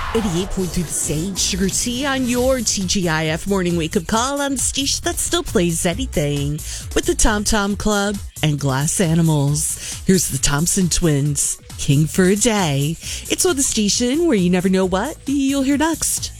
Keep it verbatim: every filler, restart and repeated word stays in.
eighty-eight point three The Sage, Sugar Tea on your T G I F morning wake-up call on the station that still plays anything with the Tom Tom Club and Glass Animals. Here's the Thompson Twins, King for a Day. It's on the station where you never know what you'll hear next.